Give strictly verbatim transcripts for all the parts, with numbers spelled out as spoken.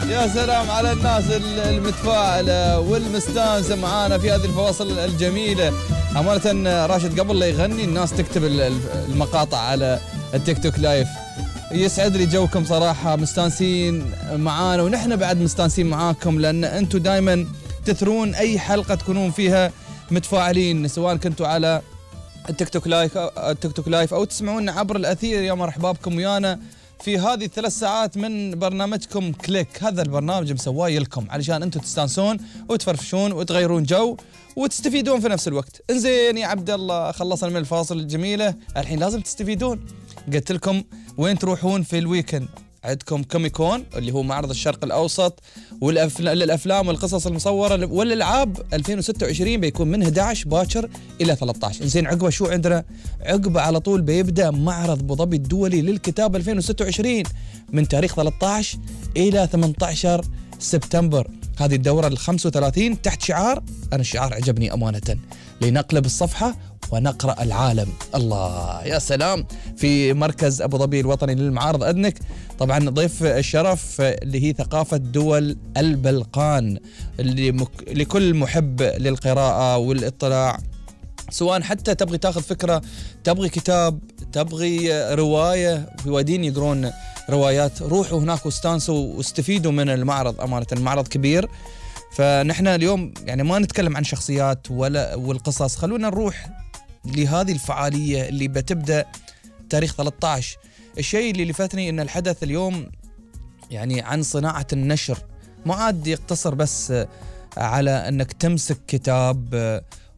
يا سلام على الناس المتفاعلة والمستانسة معانا في هذه الفواصل الجميلة. أمانة راشد قبل لا يغني الناس تكتب المقاطع على التيك توك لايف. يسعد لي جوكم صراحة، مستانسين معانا ونحن بعد مستانسين معاكم، لأن أنتم دايما تثرون أي حلقة تكونون فيها متفاعلين، سواء كنتوا على التيك توك لايف التيك توك لايف أو تسمعونا عبر الأثير. يا مرحبا بكم ويانا في هذه الثلاث ساعات من برنامجكم كليك. هذا البرنامج مسواه لكم علشان أنتم تستانسون وتفرفشون وتغيرون جو وتستفيدون في نفس الوقت. انزين يا عبد الله، خلصنا من الفاصل الجميلة، الحين لازم تستفيدون. قلت لكم وين تروحون في الويكند؟ عندكم كوميكون اللي هو معرض الشرق الأوسط والأفلام والقصص المصورة والألعاب ألفين وستة وعشرين، بيكون من أحد عشر باكر إلى ثلاثة عشر. إنزين عقبه شو عندنا؟ عقبه على طول بيبدأ معرض أبو ظبي الدولي للكتاب ألفين وستة وعشرين من تاريخ ثلاثة عشر إلى ثمانية عشر سبتمبر. هذه الدورة الخمسة وثلاثين تحت شعار، أنا الشعار عجبني أمانة، لنقلب الصفحة ونقرأ العالم. الله يا سلام، في مركز أبو ظبي الوطني للمعارض أدنك. طبعا ضيف الشرف اللي هي ثقافة دول البلقان، اللي مك... لكل محب للقراءة والاطلاع، سواء حتى تبغي تاخذ فكرة، تبغي كتاب، تبغي رواية، في وادين يقرون روايات، روحوا هناك واستانسوا واستفيدوا من المعرض. أمانة المعرض كبير، فنحن اليوم يعني ما نتكلم عن شخصيات ولا والقصص، خلونا نروح لهذه الفعالية اللي بتبدأ تاريخ ثلاثة عشر. الشيء اللي لفتني ان الحدث اليوم يعني عن صناعة النشر، ما عاد يقتصر بس على انك تمسك كتاب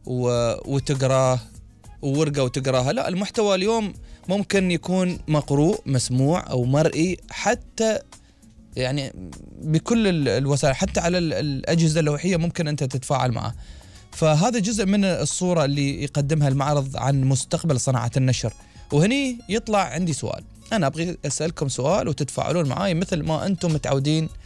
وتقراه وورقة وتقراها، لا، المحتوى اليوم ممكن يكون مقروء، مسموع او مرئي، حتى يعني بكل الوسائل، حتى على الأجهزة اللوحية ممكن أنت تتفاعل معه. فهذا جزء من الصورة اللي يقدمها المعرض عن مستقبل صناعة النشر. وهني يطلع عندي سؤال، أنا أبغي أسألكم سؤال وتتفاعلون معاي مثل ما أنتم متعودين